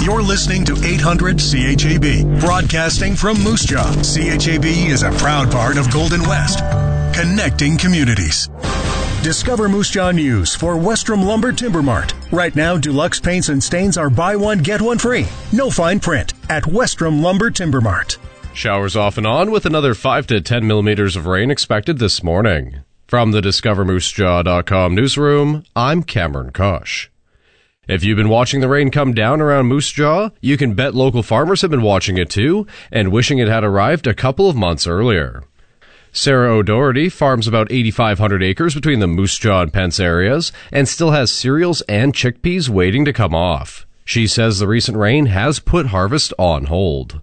You're listening to 800 CHAB, broadcasting from Moose Jaw. CHAB is a proud part of Golden West, connecting communities. Discover Moose Jaw news for Westrom Lumber Timber Mart. Right now, Deluxe paints and stains are buy one, get one free. No fine print at Westrom Lumber Timber Mart. Showers off and on with another 5 to 10 millimeters of rain expected this morning. From the DiscoverMooseJaw.com newsroom, I'm Cameron Kosh. If you've been watching the rain come down around Moose Jaw, you can bet local farmers have been watching it too and wishing it had arrived a couple of months earlier. Sarah O'Doherty farms about 8,500 acres between the Moose Jaw and Pence areas and still has cereals and chickpeas waiting to come off. She says the recent rain has put harvest on hold.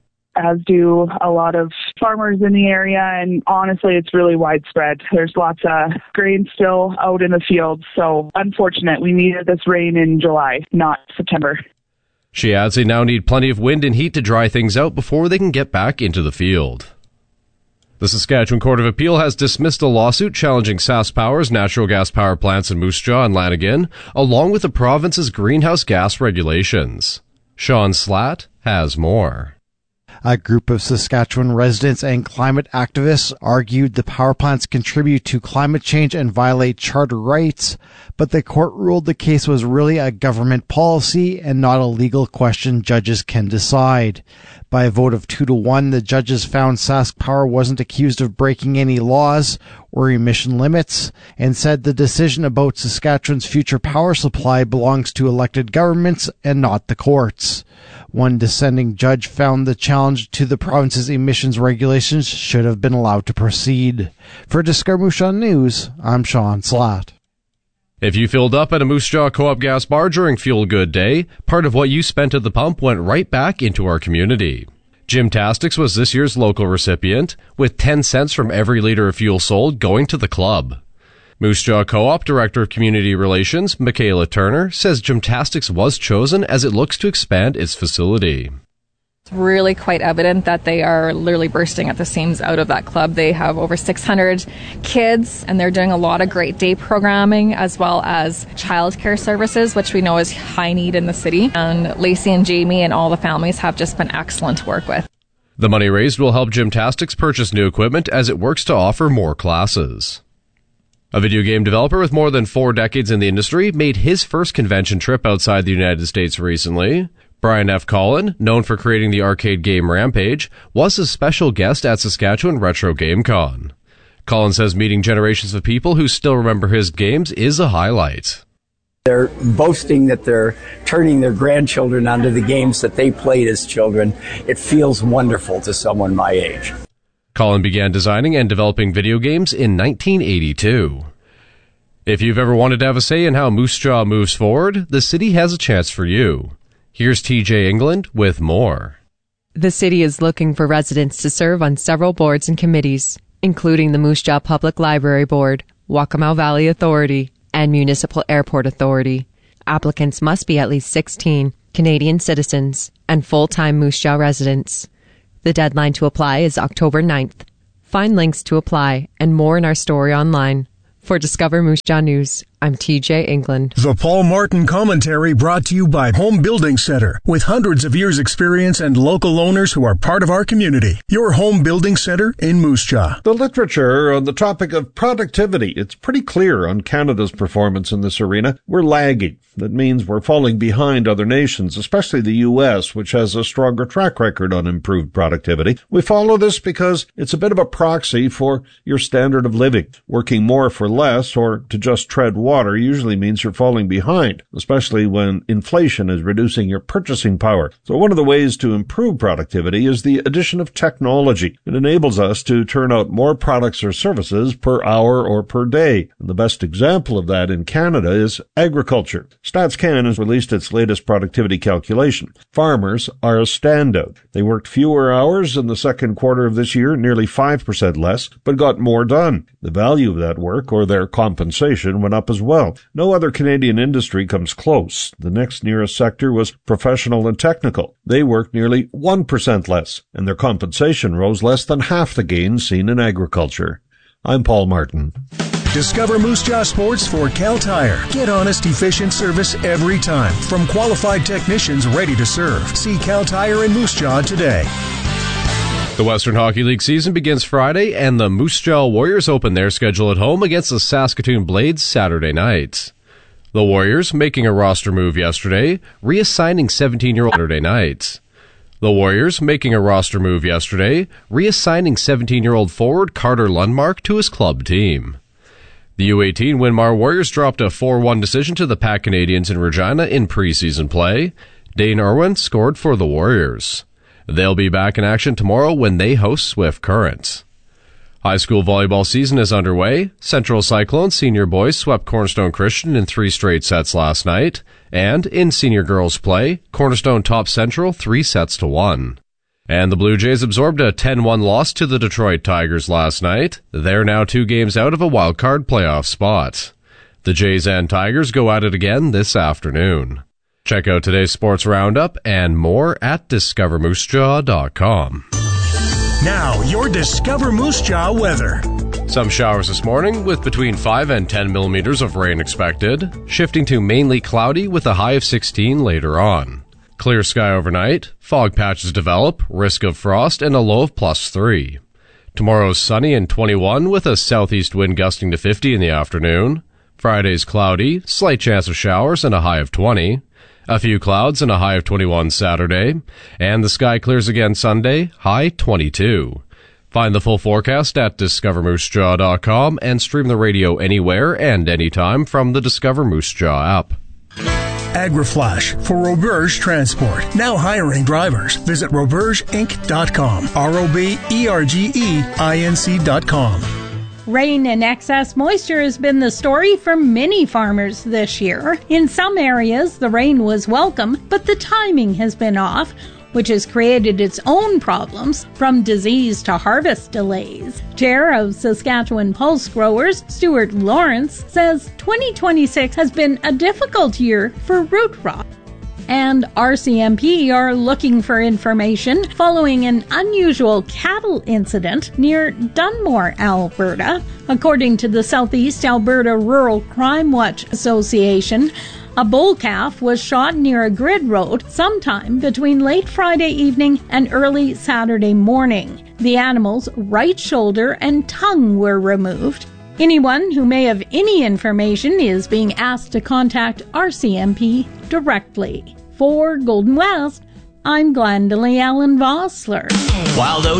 As do a lot of farmers in the area, and honestly, it's really widespread. There's lots of grain still out in the fields, so unfortunate. We needed this rain in July, not September. She adds they now need plenty of wind and heat to dry things out before they can get back into the field. The Saskatchewan Court of Appeal has dismissed a lawsuit challenging SaskPower's natural gas power plants in Moose Jaw and Lanigan, along with the province's greenhouse gas regulations. Sean Slatt has more. A group of Saskatchewan residents and climate activists argued the power plants contribute to climate change and violate charter rights, but the court ruled the case was really a government policy and not a legal question judges can decide. By a vote of 2-1, the judges found SaskPower wasn't accused of breaking any laws or emission limits and said the decision about Saskatchewan's future power supply belongs to elected governments and not the courts. One dissenting judge found the challenge to the province's emissions regulations should have been allowed to proceed. For Discover Moose Jaw News, I'm Sean Slatt. If you filled up at a Moose Jaw Co-op gas bar during Fuel Good Day, part of what you spent at the pump went right back into our community. Gymtastics was this year's local recipient, with 10 cents from every liter of fuel sold going to the club. Moose Jaw Co-op Director of Community Relations, Michaela Turner, says Gymtastics was chosen as it looks to expand its facility. It's really quite evident that they are literally bursting at the seams out of that club. They have over 600 kids, and they're doing a lot of great day programming as well as childcare services, which we know is high need in the city. And Lacey and Jamie and all the families have just been excellent to work with. The money raised will help Gymtastics purchase new equipment as it works to offer more classes. A video game developer with more than 4 decades in the industry made his first convention trip outside the United States recently. Brian F. Collin, known for creating the arcade game Rampage, was a special guest at Saskatchewan Retro Game Con. Collin says meeting generations of people who still remember his games is a highlight. They're boasting that they're turning their grandchildren onto the games that they played as children. It feels wonderful to someone my age. Collin began designing and developing video games in 1982. If you've ever wanted to have a say in how Moose Jaw moves forward, the city has a chance for you. Here's TJ England with more. The city is looking for residents to serve on several boards and committees, including the Moose Jaw Public Library Board, Waccamaw Valley Authority, and Municipal Airport Authority. Applicants must be at least 16, Canadian citizens, and full-time Moose Jaw residents. The deadline to apply is October 9th. Find links to apply and more in our story online. For Discover Moose Jaw News, I'm TJ England. The Paul Martin Commentary brought to you by Home Building Center, with hundreds of years experience and local owners who are part of our community. Your Home Building Center in Moose Jaw. The literature on the topic of productivity, it's pretty clear on Canada's performance in this arena. We're lagging. That means we're falling behind other nations, especially the U.S., which has a stronger track record on improved productivity. We follow this because it's a bit of a proxy for your standard of living. Working more for less or to just tread water usually means you're falling behind, especially when inflation is reducing your purchasing power. So one of the ways to improve productivity is the addition of technology. It enables us to turn out more products or services per hour or per day. And the best example of that in Canada is agriculture. StatsCan has released its latest productivity calculation. Farmers are a standout. They worked fewer hours in the second quarter of this year, nearly 5% less, but got more done. The value of that work, or their compensation, went up as well. No other Canadian industry comes close. The next nearest sector was professional and technical. They worked nearly 1% less, and their compensation rose less than half the gains seen in agriculture. I'm Paul Martin. Discover Moose Jaw Sports for Cal Tire. Get honest, efficient service every time from qualified technicians ready to serve. See Cal Tire in Moose Jaw today. The Western Hockey League season begins Friday, and the Moose Jaw Warriors open their schedule at home against the Saskatoon Blades Saturday night. The Warriors making a roster move yesterday, reassigning 17-year-old Saturday night. The Warriors making a roster move yesterday, reassigning 17-year-old forward Carter Lundmark to his club team. The U18 Winmar Warriors dropped a 4-1 decision to the Pac Canadians in Regina in preseason play. Dane Irwin scored for the Warriors. They'll be back in action tomorrow when they host Swift Current. High school volleyball season is underway. Central Cyclones senior boys swept Cornerstone Christian in 3 straight sets last night. And in senior girls play, Cornerstone topped Central 3-1. And the Blue Jays absorbed a 10-1 loss to the Detroit Tigers last night. They're now 2 games out of a wildcard playoff spot. The Jays and Tigers go at it again this afternoon. Check out today's sports roundup and more at discovermoosejaw.com. Now, your Discover Moose Jaw weather. Some showers this morning with between 5 and 10 millimeters of rain expected, shifting to mainly cloudy with a high of 16 later on. Clear sky overnight, fog patches develop, risk of frost, and a low of +3. Tomorrow's sunny and 21 with a southeast wind gusting to 50 in the afternoon. Friday's cloudy, slight chance of showers, and a high of 20. A few clouds and a high of 21 Saturday. And the sky clears again Sunday, high 22. Find the full forecast at discovermoosejaw.com and stream the radio anywhere and anytime from the Discover Moose Jaw app. AgriFlash for Roberge Transport. Now hiring drivers. Visit robergeinc.com. ROBERGEINC.com. Rain and excess moisture has been the story for many farmers this year. In some areas, the rain was welcome, but the timing has been off, which has created its own problems, from disease to harvest delays. Chair of Saskatchewan Pulse Growers, Stuart Lawrence, says 2026 has been a difficult year for root rot. And RCMP are looking for information following an unusual cattle incident near Dunmore, Alberta. According to the Southeast Alberta Rural Crime Watch Association, a bull calf was shot near a grid road sometime between late Friday evening and early Saturday morning. The animal's right shoulder and tongue were removed. Anyone who may have any information is being asked to contact RCMP directly. For Golden West, I'm Glendalee Allen Vossler. Wild Oats